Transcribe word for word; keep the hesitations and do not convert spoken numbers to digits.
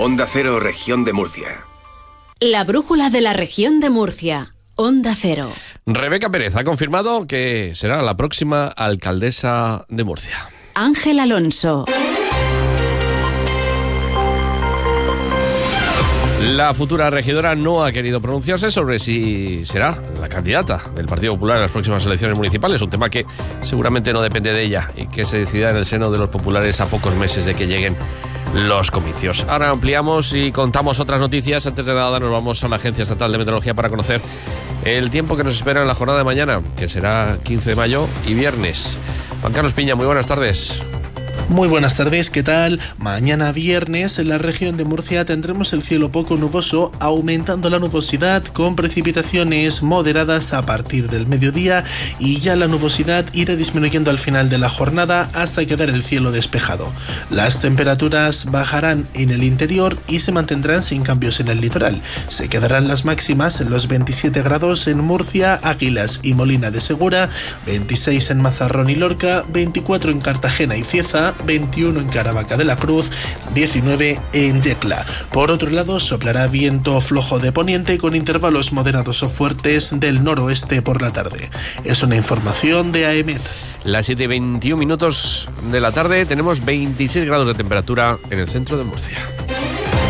Onda Cero, Región de Murcia. La brújula de la Región de Murcia. Onda Cero. Rebeca Pérez ha confirmado que será la próxima alcaldesa de Murcia. Ángel Alonso. La futura regidora no ha querido pronunciarse sobre si será la candidata del Partido Popular en las próximas elecciones municipales, un tema que seguramente no depende de ella y que se decidirá en el seno de los populares a pocos meses de que lleguen los comicios. Ahora ampliamos y contamos otras noticias. Antes de nada nos vamos a la Agencia Estatal de Meteorología para conocer el tiempo que nos espera en la jornada de mañana, que será quince de mayo y viernes. Juan Carlos Piña, muy buenas tardes. Muy buenas tardes, ¿qué tal? Mañana viernes en la región de Murcia tendremos el cielo poco nuboso, aumentando la nubosidad con precipitaciones moderadas a partir del mediodía, y ya la nubosidad irá disminuyendo al final de la jornada hasta quedar el cielo despejado. Las temperaturas bajarán en el interior y se mantendrán sin cambios en el litoral. Se quedarán las máximas en los veintisiete grados en Murcia, Águilas y Molina de Segura, veintiséis en Mazarrón y Lorca, veinticuatro en Cartagena y Cieza, veintiuno en Caravaca de la Cruz, diecinueve en Yecla. Por otro lado, soplará viento flojo de poniente con intervalos moderados o fuertes del noroeste por la tarde. Es una información de A E M E T. Las siete y veintiún minutos de la tarde, tenemos veintiséis grados de temperatura en el centro de Murcia.